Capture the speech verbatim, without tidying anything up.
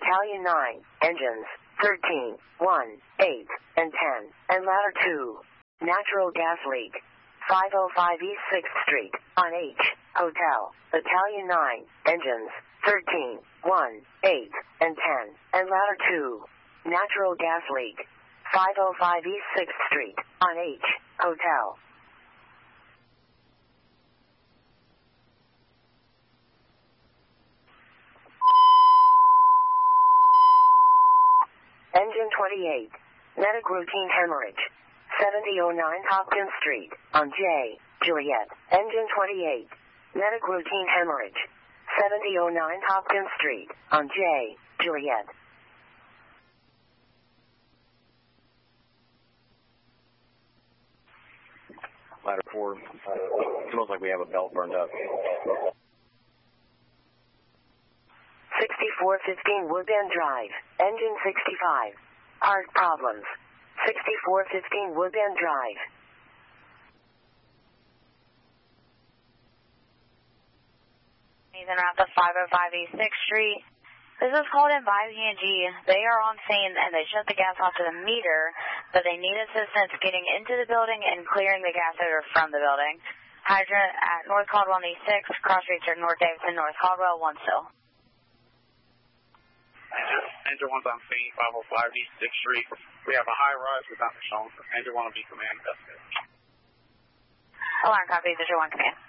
Battalion nine, engines, thirteen, one, eight, and ten, and ladder two. Natural gas leak. five oh five East sixth Street, on H, Hotel, Battalion nine, engines, thirteen, one, eight, and ten, and ladder two. Natural gas leak. five oh five East sixth Street, on H, Hotel. Engine twenty-eight, medic routine hemorrhage. seventy oh nine Hopkins Street, on J, Juliet. Engine twenty-eight, medic routine hemorrhage. seventy oh nine Hopkins Street, on J, Juliet. Ladder four, it smells like we have a belt burned up. sixty-four fifteen Woodbend Drive, engine sixty-five. Heart problems. sixty-four fifteen Woodbend Drive. Nathan Rapids five oh five East sixth Street. This is called in by P and G. They are on scene and they shut the gas off to the meter, but they need assistance getting into the building and clearing the gas odor from the building. Hydrant at North Caldwell East six, cross Richard, North Davidson, North Caldwell, one still. Engine one's on scene, five oh five East sixth Street. We have a high rise without the shown. Engine one will be command. Alarm copy, Visual one command.